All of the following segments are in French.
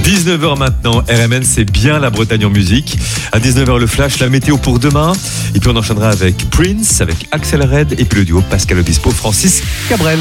19h maintenant, RMN, c'est bien la Bretagne en musique. À 19h, le flash, la météo pour demain. Et puis on enchaînera avec Prince, avec Axel Red, et puis le duo Pascal Obispo, Francis Cabrel.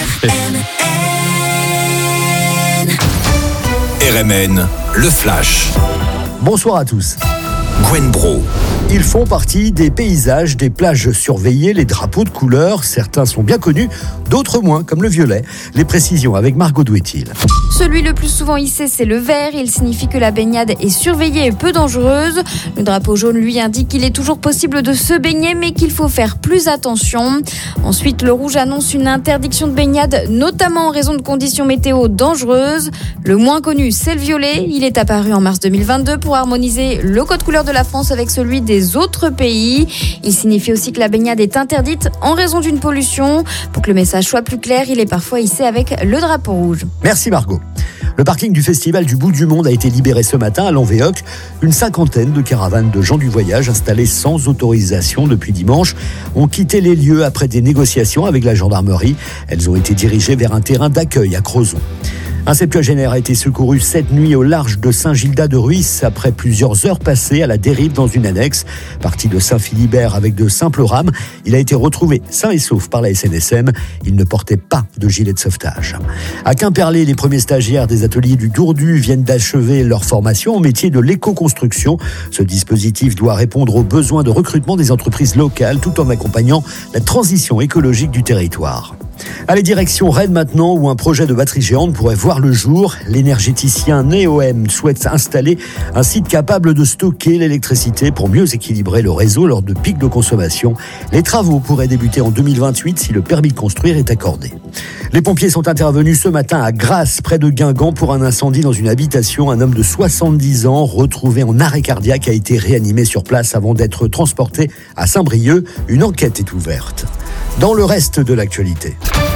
RMN, le flash. Bonsoir à tous. Gwen Bro. Ils font partie des paysages, des plages surveillées, les drapeaux de couleur. Certains sont bien connus, d'autres moins, comme le violet. Les précisions avec Margot Douetil. Celui le plus souvent hissé, c'est le vert. Il signifie que la baignade est surveillée et peu dangereuse. Le drapeau jaune, lui, indique qu'il est toujours possible de se baigner, mais qu'il faut faire plus attention. Ensuite, le rouge annonce une interdiction de baignade, notamment en raison de conditions météo dangereuses. Le moins connu, c'est le violet. Il est apparu en mars 2022 pour harmoniser le code couleur de la France avec celui des autres pays. Il signifie aussi que la baignade est interdite en raison d'une pollution. Pour que le message soit plus clair, il est parfois hissé avec le drapeau rouge. Merci Margot. Le parking du Festival du Bout du Monde a été libéré ce matin à Lanvéoc. Une cinquantaine de caravanes de gens du voyage installées sans autorisation depuis dimanche ont quitté les lieux après des négociations avec la gendarmerie. Elles ont été dirigées vers un terrain d'accueil à Crozon. Un septuagénaire a été secouru cette nuit au large de Saint-Gildas-de-Ruisse après plusieurs heures passées à la dérive dans une annexe. Parti de Saint-Philibert avec de simples rames, il a été retrouvé sain et sauf par la SNSM. Il ne portait pas de gilet de sauvetage. À Quimperlé, les premiers stagiaires des ateliers du Dourdu viennent d'achever leur formation au métier de l'éco-construction. Ce dispositif doit répondre aux besoins de recrutement des entreprises locales tout en accompagnant la transition écologique du territoire. Allez, direction Rennes maintenant, où un projet de batterie géante pourrait voir le jour. L'énergéticien Neoem souhaite installer un site capable de stocker l'électricité pour mieux équilibrer le réseau lors de pics de consommation. Les travaux pourraient débuter en 2028 si le permis de construire est accordé. Les pompiers sont intervenus ce matin à Grasse, près de Guingamp, pour un incendie dans une habitation. Un homme de 70 ans, retrouvé en arrêt cardiaque, a été réanimé sur place avant d'être transporté à Saint-Brieuc. Une enquête est ouverte. Dans le reste de l'actualité,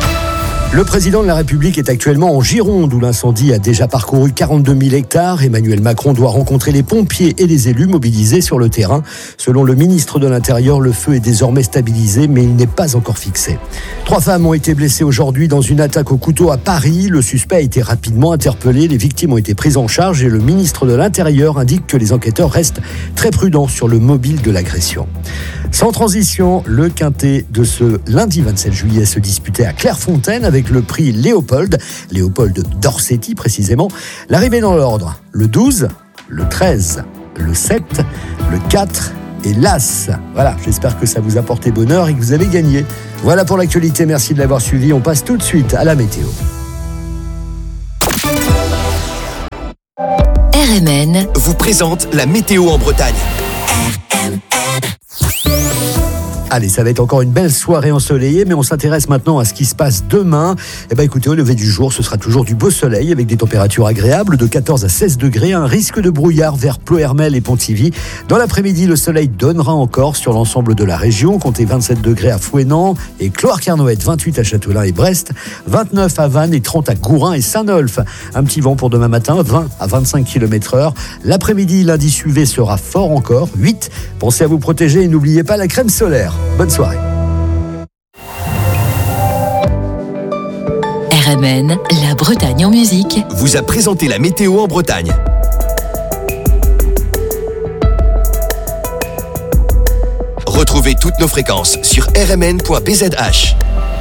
le président de la République est actuellement en Gironde où l'incendie a déjà parcouru 42 000 hectares. Emmanuel Macron doit rencontrer les pompiers et les élus mobilisés sur le terrain. Selon le ministre de l'Intérieur, le feu est désormais stabilisé, mais il n'est pas encore fixé. 3 femmes ont été blessées aujourd'hui dans une attaque au couteau à Paris. Le suspect a été rapidement interpellé, les victimes ont été prises en charge et le ministre de l'Intérieur indique que les enquêteurs restent très prudents sur le mobile de l'agression. Sans transition, le quintet de ce lundi 27 juillet se disputait à Clairefontaine avec le prix Léopold d'Orsetti précisément. L'arrivée dans l'ordre, le 12, le 13, le 7, le 4 et l'As. Voilà, j'espère que ça vous a porté bonheur et que vous avez gagné. Voilà pour l'actualité, merci de l'avoir suivi. On passe tout de suite à la météo. RMN vous présente la météo en Bretagne. Allez, ça va être encore une belle soirée ensoleillée, mais on s'intéresse maintenant à ce qui se passe demain. Écoutez, au lever du jour, ce sera toujours du beau soleil avec des températures agréables de 14 à 16 degrés, un risque de brouillard vers Ploërmel et Pontivy. Dans l'après-midi, le soleil donnera encore sur l'ensemble de la région, comptez 27 degrés à Fouesnant et Cloire-Carnoët, 28 à Châtelain et Brest, 29 à Vannes et 30 à Gourin et Saint-Nolff. Un petit vent pour demain matin, 20 à 25 km/h. L'après-midi, lundi UV sera fort encore, 8. Pensez à vous protéger et n'oubliez pas la crème solaire. Bonne soirée. RMN, la Bretagne en musique, vous a présenté la météo en Bretagne. Retrouvez toutes nos fréquences sur rmn.bzh.